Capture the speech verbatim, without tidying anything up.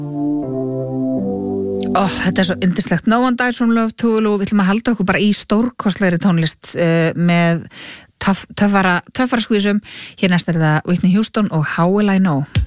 Ó, þetta er svo yndislegt. No One Dies From Love to Love. Við ætlum að halda okkur bara í stórkostlegri tónlist uh, með töff, töffara, töffara skvísum. Hér næst er það Whitney Houston og How Will I Know.